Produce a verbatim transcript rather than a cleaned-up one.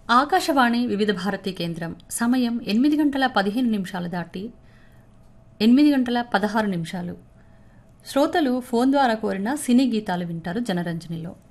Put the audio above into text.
ఆకాశవాణి వివిధ భారతి కేంద్రం. సమయం ఎనిమిది గంటల పదిహేను నిమిషాలు దాటి ఎనిమిది గంటల పదహారు నిమిషాలు. శ్రోతలు ఫోన్ ద్వారా కోరిన సినీ గీతాలు వింటారు జనరంజనిలో.